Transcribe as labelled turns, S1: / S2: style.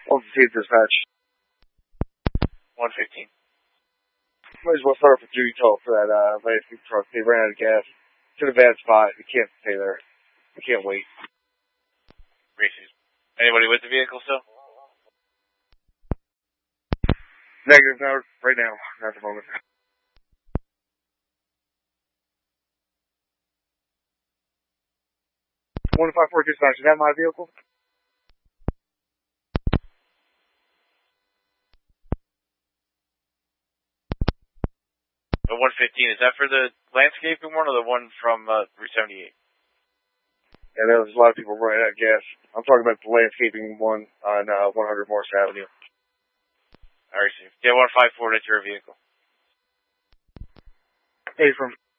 S1: I'll see dispatch.
S2: 115.
S1: Might as well start off with duty call for that landscape truck. They ran out of gas. It's in a bad spot. We can't stay there. We can't wait.
S2: Racing. Anybody with the vehicle still?
S1: Negative, no, right now, not at the moment. 154 dispatch, is that my vehicle?
S2: The 115, is that for the landscaping one or the one from Route 78?
S1: Yeah, there's a lot of people running out of gas. I'm talking about the landscaping one on 100 Morris Avenue.
S2: All right, yeah, 154, that's your vehicle.
S1: Hey, from